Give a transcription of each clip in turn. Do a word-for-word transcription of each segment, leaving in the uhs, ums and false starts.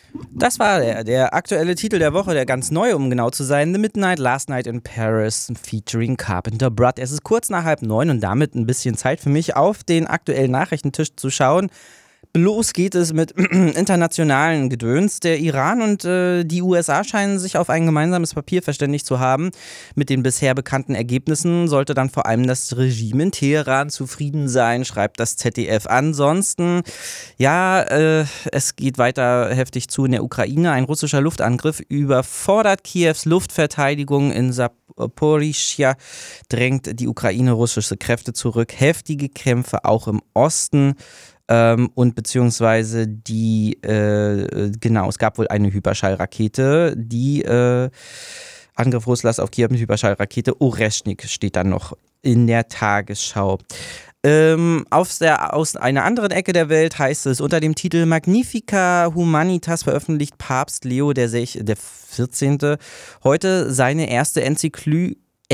Das war der, der aktuelle Titel der Woche, der ganz neu, um genau zu sein. The Midnight Last Night in Paris featuring Carpenter Brut. Es ist kurz nach halb neun und damit ein bisschen Zeit für mich, auf den aktuellen Nachrichtentisch zu schauen. Los geht es mit internationalen Gedöns. Der Iran und äh, die U S A scheinen sich auf ein gemeinsames Papier verständigt zu haben. Mit den bisher bekannten Ergebnissen sollte dann vor allem das Regime in Teheran zufrieden sein, schreibt das Z D F. Ansonsten, ja, äh, es geht weiter heftig zu in der Ukraine. Ein russischer Luftangriff überfordert Kiews Luftverteidigung in Saporischschja, drängt die Ukraine russische Kräfte zurück. Heftige Kämpfe auch im Osten. Ähm, und beziehungsweise die, äh, genau, es gab wohl eine Hyperschallrakete, die äh, Angriff Russlands auf Kiew mit Hyperschallrakete Oreschnik steht dann noch in der Tagesschau. Ähm, aus, der, aus einer anderen Ecke der Welt heißt es, unter dem Titel Magnifica Humanitas veröffentlicht Papst Leo der, Sech, der vierzehnte heute seine erste Enzykli-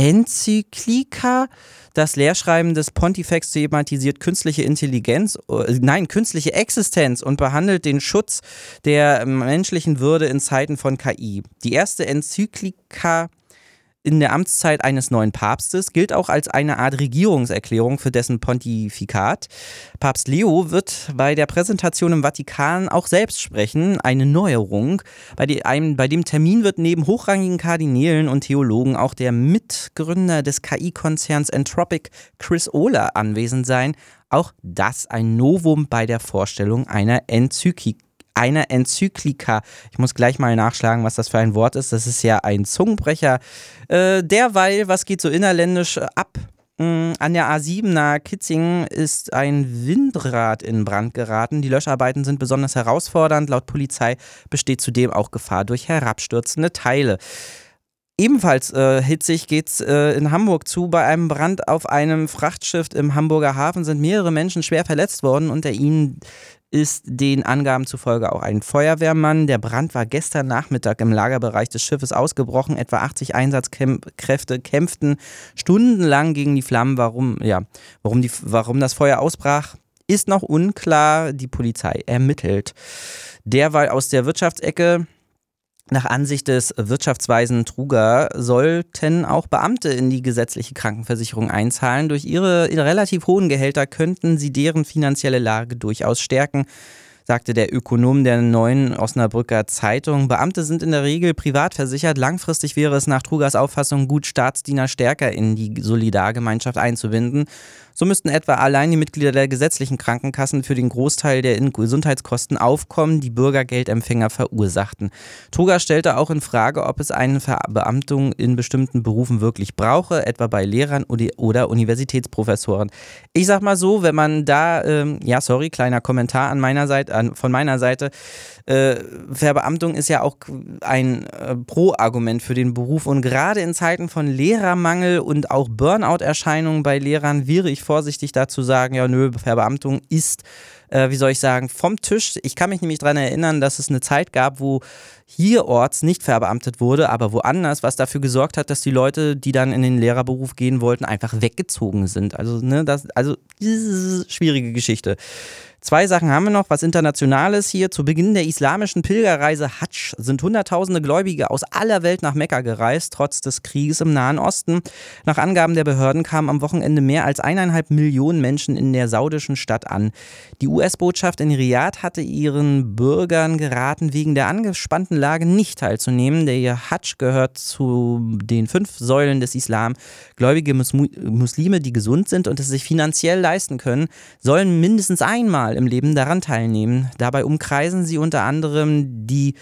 Enzyklika. Das Lehrschreiben des Pontifex thematisiert künstliche Intelligenz, äh, nein, künstliche Existenz und behandelt den Schutz der menschlichen Würde in Zeiten von K I. Die erste Enzyklika in der Amtszeit eines neuen Papstes gilt auch als eine Art Regierungserklärung für dessen Pontifikat. Papst Leo wird bei der Präsentation im Vatikan auch selbst sprechen, eine Neuerung. Bei, die, einem, bei dem Termin wird neben hochrangigen Kardinälen und Theologen auch der Mitgründer des K I-Konzerns Anthropic, Chris Olah, anwesend sein. Auch das ein Novum bei der Vorstellung einer Enzyklika. Einer Enzyklika. Ich muss gleich mal nachschlagen, was das für ein Wort ist. Das ist ja ein Zungenbrecher. Äh, derweil, was geht so innerländisch ab? Mh, an der A sieben nahe Kitzingen ist ein Windrad in Brand geraten. Die Löscharbeiten sind besonders herausfordernd. Laut Polizei besteht zudem auch Gefahr durch herabstürzende Teile. Ebenfalls äh, hitzig geht's äh, in Hamburg zu. Bei einem Brand auf einem Frachtschiff im Hamburger Hafen sind mehrere Menschen schwer verletzt worden. Unter ihnen ist den Angaben zufolge auch ein Feuerwehrmann. Der Brand war gestern Nachmittag im Lagerbereich des Schiffes ausgebrochen. Etwa achtzig Einsatzkräfte kämpften stundenlang gegen die Flammen. Warum, ja, warum, die, warum das Feuer ausbrach, ist noch unklar. Die Polizei ermittelt. Derweil aus der Wirtschaftsecke. Nach Ansicht des Wirtschaftsweisen Truger sollten auch Beamte in die gesetzliche Krankenversicherung einzahlen. Durch ihre relativ hohen Gehälter könnten sie deren finanzielle Lage durchaus stärken, sagte der Ökonom der Neuen Osnabrücker Zeitung. Beamte sind in der Regel privat versichert. Langfristig wäre es nach Trugers Auffassung gut, Staatsdiener stärker in die Solidargemeinschaft einzubinden. So müssten etwa allein die Mitglieder der gesetzlichen Krankenkassen für den Großteil der Gesundheitskosten aufkommen, die Bürgergeldempfänger verursachten. Truger stellte auch in Frage, ob es eine Verbeamtung in bestimmten Berufen wirklich brauche, etwa bei Lehrern oder Universitätsprofessoren. Ich sag mal so, wenn man da, ähm, ja sorry, kleiner Kommentar an meiner Seite, an, von meiner Seite, äh, Verbeamtung ist ja auch ein äh, Pro-Argument für den Beruf und gerade in Zeiten von Lehrermangel und auch Burnout-Erscheinungen bei Lehrern wäre ich vorsichtig dazu sagen, ja nö, Verbeamtung ist, äh, wie soll ich sagen, vom Tisch. Ich kann mich nämlich daran erinnern, dass es eine Zeit gab, wo hierorts nicht verbeamtet wurde, aber woanders, was dafür gesorgt hat, dass die Leute, die dann in den Lehrerberuf gehen wollten, einfach weggezogen sind. Also, ne, das, also, schwierige Geschichte. Zwei Sachen haben wir noch, was Internationales hier. Zu Beginn der islamischen Pilgerreise Hadsch sind Hunderttausende Gläubige aus aller Welt nach Mekka gereist, trotz des Krieges im Nahen Osten. Nach Angaben der Behörden kamen am Wochenende mehr als eineinhalb Millionen Menschen in der saudischen Stadt an. Die U S-Botschaft in Riyadh hatte ihren Bürgern geraten, wegen der angespannten Lage nicht teilzunehmen. Der Hadsch gehört zu den fünf Säulen des Islam. Gläubige Muslime, die gesund sind und es sich finanziell leisten können, sollen mindestens einmal im Leben daran teilnehmen. Dabei umkreisen sie unter anderem die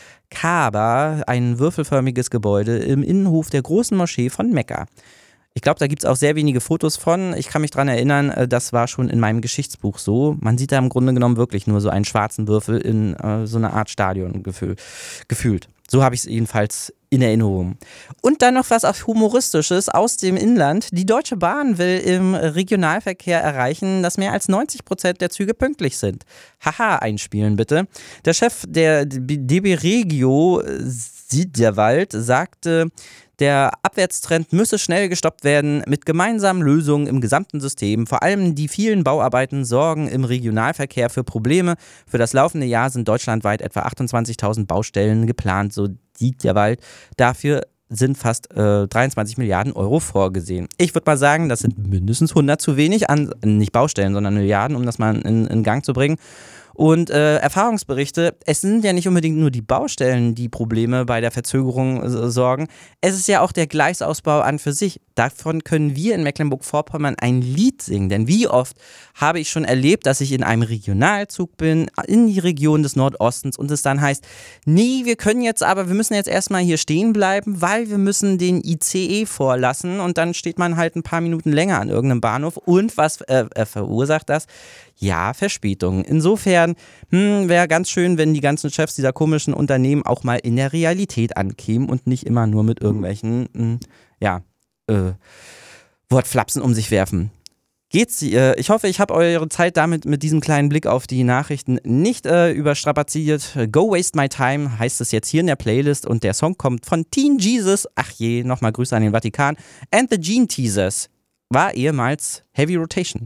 Kaaba, ein würfelförmiges Gebäude im Innenhof der großen Moschee von Mekka. Ich glaube, da gibt es auch sehr wenige Fotos von. Ich kann mich daran erinnern, das war schon in meinem Geschichtsbuch so. Man sieht da im Grunde genommen wirklich nur so einen schwarzen Würfel in äh, so einer Art Stadion gefühl, gefühlt. So habe ich es jedenfalls in Erinnerung. Und dann noch was auf Humoristisches aus dem Inland. Die Deutsche Bahn will im Regionalverkehr erreichen, dass mehr als neunzig Prozent der Züge pünktlich sind. Haha, einspielen bitte. Der Chef der D B Regio, Siederwald, sagte, Der Abwärtstrend müsse schnell gestoppt werden mit gemeinsamen Lösungen im gesamten System. Vor allem die vielen Bauarbeiten sorgen im Regionalverkehr für Probleme. Für das laufende Jahr sind deutschlandweit etwa achtundzwanzigtausend Baustellen geplant, so Dietmar Wald. Dafür sind fast äh, dreiundzwanzig Milliarden Euro vorgesehen. Ich würde mal sagen, das sind mindestens hundert zu wenig an, nicht Baustellen, sondern Milliarden, um das mal in, in Gang zu bringen. Und äh, Erfahrungsberichte, es sind ja nicht unbedingt nur die Baustellen, die Probleme bei der Verzögerung äh, sorgen. Es ist ja auch der Gleisausbau an für sich. Davon können wir in Mecklenburg-Vorpommern ein Lied singen. Denn wie oft habe ich schon erlebt, dass ich in einem Regionalzug bin, in die Region des Nordostens und es dann heißt, nee, wir können jetzt aber, wir müssen jetzt erstmal hier stehen bleiben, weil wir müssen den I C E vorlassen und dann steht man halt ein paar Minuten länger an irgendeinem Bahnhof. Und was äh, äh, verursacht das? Ja, Verspätungen. Insofern hm, wäre ganz schön, wenn die ganzen Chefs dieser komischen Unternehmen auch mal in der Realität ankämen und nicht immer nur mit irgendwelchen, hm, ja, äh, Wortflapsen um sich werfen. Geht's? Äh, ich hoffe, ich habe eure Zeit damit mit diesem kleinen Blick auf die Nachrichten nicht äh, überstrapaziert. Go Waste My Time heißt es jetzt hier in der Playlist und der Song kommt von Teen Jesus. Ach je, nochmal Grüße an den Vatikan. And the Gene Teasers war ehemals Heavy Rotation.